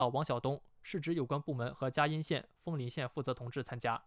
王晓东，市直有关部门和嘉荫县、枫林县负责同志参加。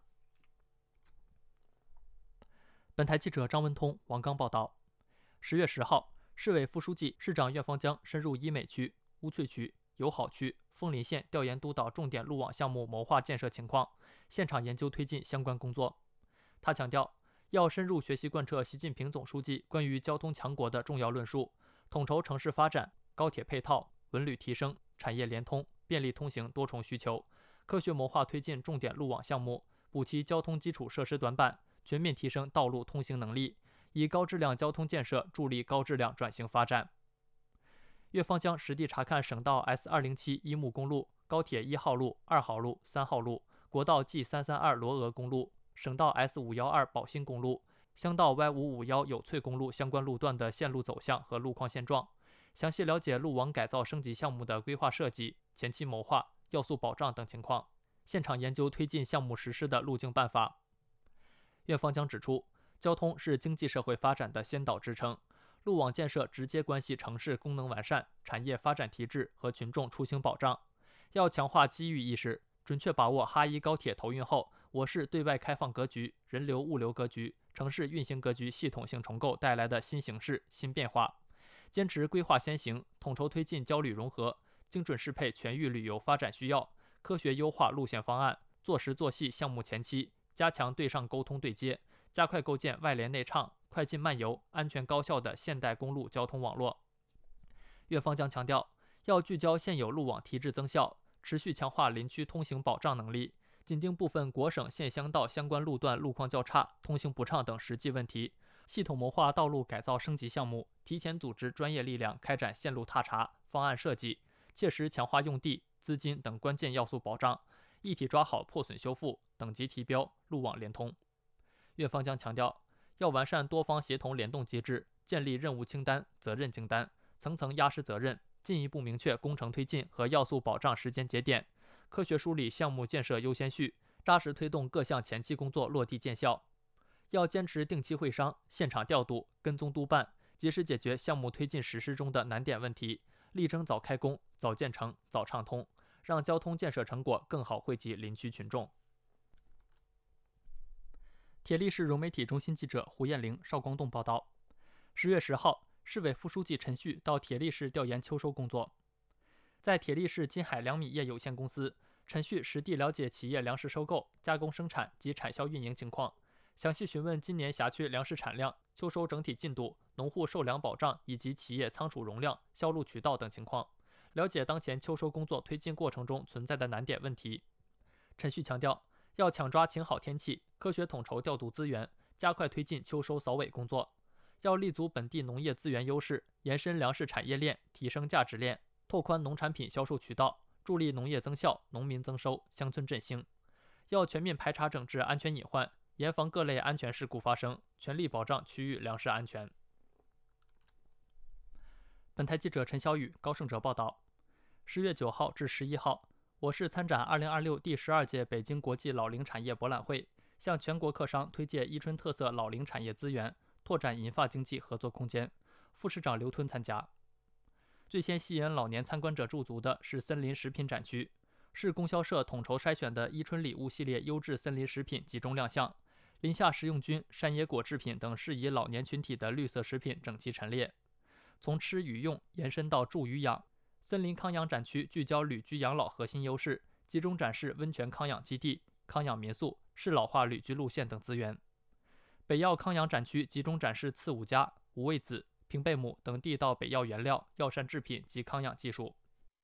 本台记者张文通、王刚报道。10月10号，市委副书记、市长苑方江深入医美区、乌翠区、友好区、枫林县调研督导重点路网项目谋划建设情况，现场研究推进相关工作。他强调，要深入学习贯彻习近平总书记关于交通强国的重要论述，统筹城市发展、高铁配套、文旅提升、产业联通、便利通行多重需求，科学谋划推进重点路网项目，补齐交通基础设施短板，全面提升道路通行能力，以高质量交通建设助力高质量转型发展。岳方将实地查看省道 S207伊木公路、高铁1号路、2号路、3号路、国道 G332罗峨公路、省道 S512宝兴公路、乡道 Y551有翠公路相关路段的线路走向和路况现状，详细了解路网改造升级项目的规划设计、前期谋划、要素保障等情况，现场研究推进项目实施的路径办法。岳方将指出，交通是经济社会发展的先导支撑，路网建设直接关系城市功能完善、产业发展提质和群众出行保障。要强化机遇意识，准确把握哈一高铁投运后我市对外开放格局、人流物流格局、城市运行格局系统性重构带来的新形势、新变化，坚持规划先行，统筹推进交旅融合，精准适配全域旅游发展需要，科学优化路线方案，做实做细项目前期，加强对上沟通对接，加快构建外联内畅、快进慢游、安全高效的现代公路交通网络。岳方将强调，要聚焦现有路网提质增效，持续强化林区通行保障能力，紧盯部分国省县乡道相关路段路况较差、通行不畅等实际问题，系统谋划道路改造升级项目，提前组织专业力量开展线路踏查、方案设计，切实强化用地、资金等关键要素保障，一体抓好破损修复、等级提标、路网联通。岳方将强调，要完善多方协同联动机制，建立任务清单、责任清单，层层压实责任，进一步明确工程推进和要素保障时间节点，科学梳理项目建设优先序，扎实推动各项前期工作落地见效。要坚持定期会商、现场调度、跟踪督办，及时解决项目推进实施中的难点问题，力争早开工、早建成、早畅通，让交通建设成果更好惠及林区群众。铁力市融媒体中心记者胡艳玲、邵光栋报道。10月10号，市委副书记陈旭到铁力市调研秋收工作。在铁力市金海粮米业有限公司，陈旭实地了解企业粮食收购、加工生产及产销运营情况，详细询问今年辖区粮食产量、秋收整体进度、农户受粮保障以及企业仓储容量、销路渠道等情况，了解当前秋收工作推进过程中存在的难点问题。陈旭强调，要抢抓晴好天气，科学统筹调度资源，加快推进秋收扫尾工作。要立足本地农业资源优势，延伸粮食产业链，提升价值链，拓宽农产品销售渠道，助力农业增效、农民增收、乡村振兴。要全面排查整治安全隐患，严防各类安全事故发生，全力保障区域粮食安全。本台记者陈小雨、高胜哲报道。10月9号至11号，我市参展2026第12届北京国际老龄产业博览会，向全国客商推介伊春特色老龄产业资源，拓展银发经济合作空间。副市长刘吞参加。最先吸引老年参观者驻足的是森林食品展区，市供销社统筹筛选的伊春礼物系列优质森林食品集中亮相，林下食用菌、山野果制品等适宜老年群体的绿色食品整齐陈列。从吃与用延伸到住与养，森林康养展区聚焦旅居养老核心优势，集中展示温泉康养基地、康养民宿、适老化旅居路线等资源。北药康养展区集中展示刺五加、五味子、平贝母等地道北药原料、药膳制品及康养技术。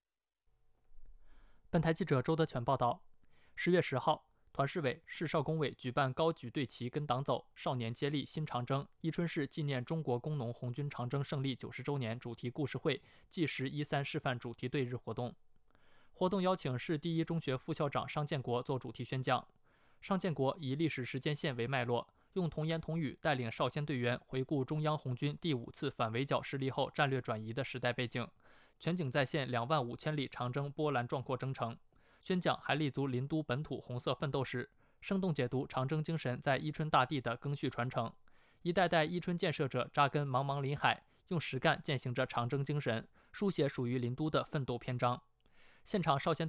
本台记者周德全报道。10月10号，团市委、市少工委举办高举队旗跟党走，少年接力新长征伊春市纪念中国工农红军长征胜利90周年主题故事会暨时13示范主题队日活动。活动邀请市第一中学副校长商建国做主题宣讲。商建国以历史时间线为脉络，用童言童语带领少先队员回顾中央红军第5次反围剿失利后战略转移的时代背景，全景再现25000里长征波澜壮阔征程。宣讲还立足林都本土红色奋斗史，生动解读长征精神在伊春大地的赓续传承。一代代伊春建设者扎根茫茫林海，用实干践行着长征精神，书写属于林都的奋斗篇章。 现场邵县